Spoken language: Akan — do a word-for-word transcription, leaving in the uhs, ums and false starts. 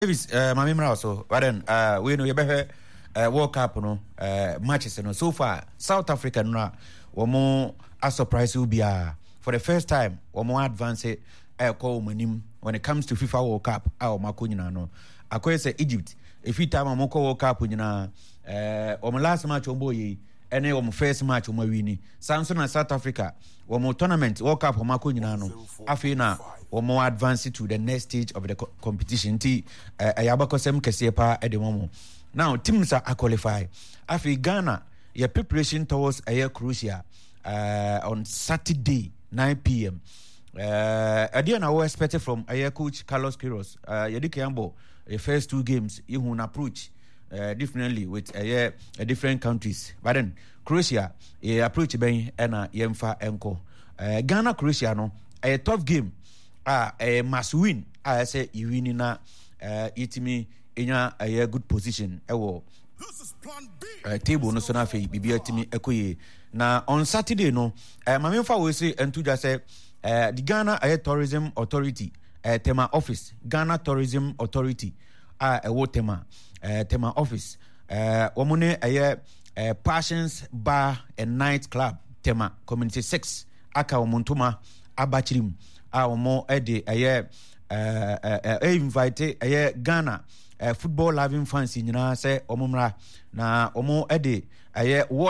Davis, uh, my memory also. But then, uh, we know you better uh, World Cup, no uh, matches. No, so far, South Africa, no, one more a surprise will be uh, for the first time, one more advance. Uh, call when it comes to FIFA World Cup, our Makunina, no. I could say Egypt. If you time a Moko World Cup, you know, uh, on my last match on boy, and then on my first match on my winning. Samson and South Africa, one more tournament World Cup on Makunina, no. Afina. Or more advanced to the next stage of the co- competition. T Ayabako Sem Kesepa at the moment. Now, teams are qualified. After Ghana, your preparation towards a year crucial uh, on Saturday, nine p.m. Uh, Again, I was expected from a year coach Carlos Queiroz. Uh, Yadikiambo, the first two games, you will approach uh, differently with a year, uh, different countries. But then, Croatia, a approach Ben and a Yemfa Enko. Uh, Ghana, Croatia, no, a tough game. Ah, a must win. I say you win na uh itimi enya a good position. Ewo uh, table no so na fe bibia timi ekoye. Na on Saturday no, uh, mamemfa we say entu just say uh the Ghana uh, Tourism Authority, uh, Tema office, Ghana Tourism Authority, ah uh, ewo Tema, uh, Tema office. Uh omune uh, uh, Passions Bar and Night Club, Tema Community six, aka omontoma abachirim. Our more edi aye uh uh invite aye Ghana uh, football loving fans nyina say omumra na omo edi aye